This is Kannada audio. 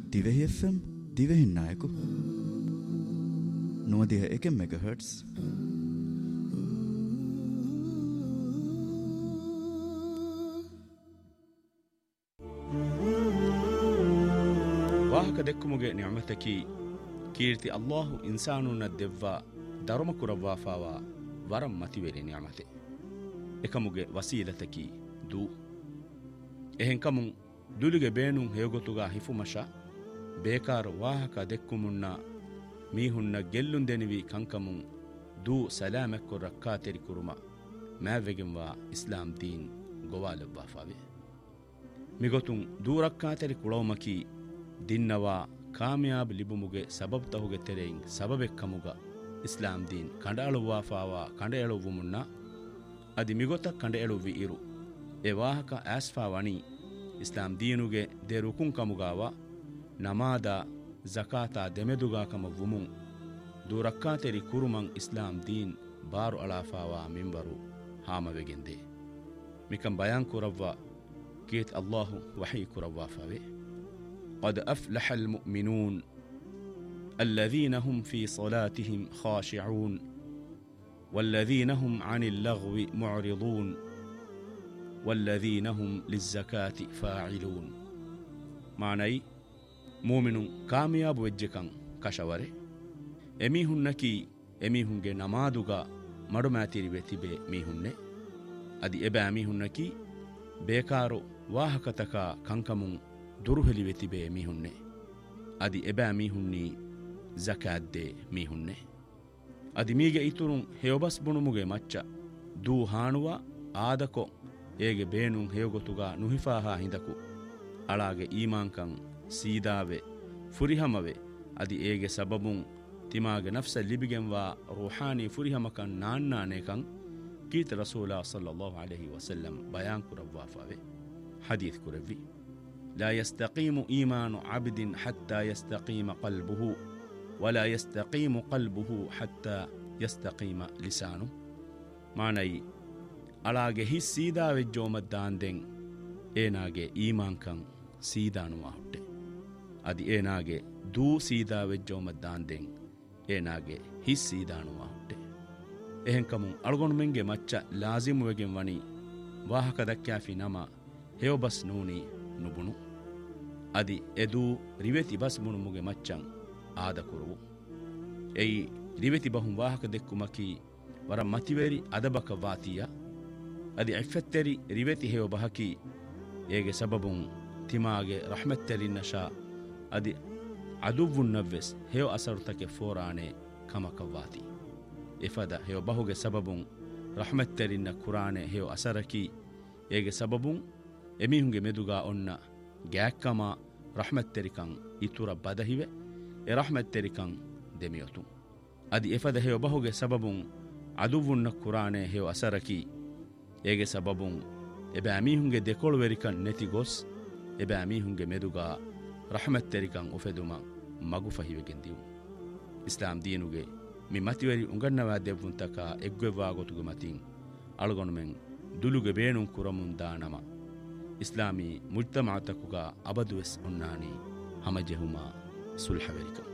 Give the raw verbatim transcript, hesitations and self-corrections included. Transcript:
ದಿವೆಹಿ ಎಫ್ ಎಂ ದಿವೆಹಿ ನಾಯಕು ನೂದಿಹ ಏಕೆ ಮೆಗಾಹರ್ಟ್ಸ್. ವಾಹಕ ದೆಕ್ಕುಮುಗೆ ನಿಅಮತಕಿ ಕೀರ್ತಿ ಅಲ್ಲಾಹು ಇನ್ಸಾನುನ್ನ ದೆವ್ವ ಧರ್ಮಕುರವ್ವಾಫಾವ ವರಂ ಮತಿವೆರಿ ನಿಅಮತೆ ಎಕಮುಗೆ ವಸೀಲತಕಿ ದೂ ಎಹೆಂಕಮುಂ ದುಲಿಗೆ ಬೇಣುಂ ಹೇಗೊತುಗ ಹಿಫುಮಶ ಬೇಕಾರು ವಾಹಕ ದೆಕ್ಕುಮುನ್ನ ಮೀಹುನ್ನ ಗೆಲ್ಲುಂದೆನಿವಿ ಕಂಕಮುಂ ದೂ ಸಲಾಮೆಕ್ಕು ರಕ್ಕಾತೆರಿ ಕುರುಮ ಮ್ಯಾವೆಗೆಂವಾ ಇಸ್ಲಾಂ ದೀನ್ ಗೊವಾಲವ್ವಾಫಾವೆ ಮಿಗೊತುಂ ದೂ ರಕ್ಕಾತೆರಿ ಕುಳವಮಕಿ ದಿನ್ನವಾ ಕಾಮಯಾಬ್ ಲಿಬುಮುಗೆ ಸಬಬ್ ತಹುಗೆ ತೆರೆಯಿಂ ಸಬಬೆಕ್ಕಮುಗ ಇಸ್ಲಾಂ ದೀನ್ ಕಂಡಾಳುವಾಫಾವ ಕಂಡ ಎಳುವು ಮುನ್ನ ಅದಿ ಮಿಗೊತ ಕಂಡ ಎಳುವಿ ಇರು ಎ ವಾಹಕ ಆಸ್ಫಾ ವಣಿ ಇಸ್ಲಾಂ ದೀನುಗೆ ದೆ ರುಕುಂ ಕಮುಗಾವ ನಮಾದ ಜಕಾತಾ ದೆಮೆದುಗಾ ಕಮ ವುಮುಂ ದೂರಕ್ಕಾತೆರಿ ಕುರುಮಂ ಇಸ್ಲಾಂ ದೀನ್ ಬಾರು ಅಳಾಫಾವ ಮಿಂಬರು ಹಾಮವೆಗೆಂದೆ ಮಿಕಂ ಬಯಾನ್ ಕುರವ್ವ ಕೀತ್ ಅಲ್ಲಾಹು ವಹಿ ಕುರವ್ವಾಫಾವೆ قد أفلح المؤمنون الذين هم في صلاتهم خاشعون والذين هم عن اللغو معرضون والذين هم للزكاة فاعلون معنى مؤمن كامياب وجهكم كشوره එමිහුන්නකි එමිහුන්ගේ නමාදුගා මඩුමෑතිරි වෙතිබේ මිහුන්නේ අදි එබෑ මිහුන්නකි බේකාරෝ ವಾಹಕತಕಾ ಕಂಕಮುಂ ದುರುಹೆಲಿ ವೆತಿಬೇ ಮೀಹುನ್ನೆ ಅದಿ ಎಬෑ ಮೀಹುನ್ನೀ ಜಕಾದ್ದೆ ಮೀಹುನ್ನೆ ಅದಿ ಮೀಗೆ ಇತುರುಂ ಹೇವಬಸ್ ಬುಣುಮುಗೆ ಮಚ್ಚ ದೂ ಹಾಣುವ ಆದಕೊ ಏಗೆ ಬೇಣುಂ ಹೇವಗೊತುಗಾ ನುಹಿಫಾಹಾ ಹಿಂದಕು ಅಳಾಗೆ ಈಮಾಂಕಂ ಸೀದಾವೆ ಫುರಿಹಮವೆ ಅದಿ ಏಗೆ ಸಬಬುಂ ತಿಮಾಗೆ ನಫ್ಸ ಲಿಬಿಗೆಂವಾ ರೂಹಾನಿ ಫುರಿಹಮಕಂ ನಾನ್ನಾನೇಕಂ ಕೀತ ರಸೂಲಾ ಸಲ್ಲಲ್ಲಾಹು ಅಲೈಹಿ ವಸಲ್ಲಂ ಬಯಾನ್ ಕುರವ್ವಾಫಾವೆ ಹದೀತ್ ಕುರವ್ವಿ لا يستقيم إيمان عبد حتى يستقيم قلبه ولا يستقيم قلبه حتى يستقيم لسانه معنى ಅಳಾಗೆ ಹಿ ಸೀದಾ ವೆಜ್ಜೋಮದ್ದಾಂದೆಂ ಏನಾಗೆ ಈಮಾಂಕಂ ಸೀದಾನುವಾ ಹುಟ್ಟೆ ಅದಿ ಏನಾಗೆ ದೂ ಸೀದಾ ವೆಜ್ಜೋಮದ್ದಾಂದೆಂ ಏನಾಗೆ ಹಿ ಸೀದಾನುವಾ ಹುಟ್ಟೆ ಎಹೆಂಕಮು ಅಳಗೊಂಡು ಮೆಂಗೆ ಮಚ್ಚ ಲಾಜಿಮುವೆಗೆಂ ವಣಿ ವಾಹಕ ದಕ್ಕಾಫಿ ನಮ ಹೇವಬಸ್ ನೂನಿ ನುಬುಣು ಅದಿ ಎದೂ ರಿವೆತಿ ಬಸ್ ಮುಣುಮುಗೆ ಮಚ್ಚಂ ಆದ ಕುರುವು ಎಯಿ ರಿವೆತಿ ಬಹುಂ ವಾಹಕ ದೆಕ್ಕುಮಕಿ ವರ ಮತಿವೇರಿ ಅದಬಕ ವಾತಿಯ ಅದಿ ಎಫೆತ್ತೆರಿ ರಿವೆತಿ ಹೇವ ಬಹಕಿ ಏಗೆ ಸಬಬುಂ ತಿಮಾಗೆ ರಹಮೆತ್ತೆರಿನ್ನ ಶಾ ಅದಿ ಅದುವುನ್ನವ್ವೆಸ್ ಹೇವ ಅಸರುತಕೆ ಫೋರಾಣೆ ಕಮಕವಾತಿ ಇಫದ ಹೇವ ಬಹುಗೆ ಸಬಬುಂ ರಹಮೆತ್ತೆರಿನ್ನ ಕುರಾಣೆ ಹೇವ ಅಸರಕಿ ಏಗೆ ಸಬಬುಂ ಎಮಿಹುಂಗೆ ಮೆದುಗಾ ಒನ್ನ ಗ್ಯಾಕ್ಕಮ ರಹಮೆತ್ತೆರಿಕಂ ಇತುರ ಬದಹಿವೆ ಎ ರಹಮೆತ್ತೆರಿಕಂ ದೆಮಿಯೊತು ಅದಿ ಎಫದ ಹೇವ ಬಹುಗೆ ಸಬಬುಂ ಅದುವುನ್ನ ಕುರಾಣೆ ಹೇವ ಅಸರಕಿ ಏಗೆ ಸಬಬುಂ ಎಬೆ ಅಮೀಹುಂಗೆ ದೆಕೊಳುವೆರಿಕಂ ನೆತಿ ಗೊಸ್ ಎಬೆ ಅಮೀಹುಂಗೆ ಮೆದುಗಾ ರಹಮೆತ್ತೆರಿಕಂ ಉಫೆದುಮ ಮಗು ಫಹಿವೆಗೆಂದಿವು ಇಸ್ಲಾಂ ದೀನುಗೆ ಮಿ ಮತಿವರಿ ಉಂಗನ್ನವಾ ದೆವ್ವುಂತಕ ಎಗ್ವೆವ್ವಾ ಗೊತುಗೆ ಮತಿಂ ಅಳಗೊಣುಮೆಂ ದುಲುಗೆ ಬೇಣುಂ ಕುರಮುಂ ದಾನಮ ಇಸ್ಲಾಮಿ ಮುಜ್ತಮಾತಕುಗ ಅಬದುವೆಸ್ ಉನ್ನಾನಿ ಹಮಜೆಹುಮಾ ಸುಲ್ಹವೆರಿಕಂ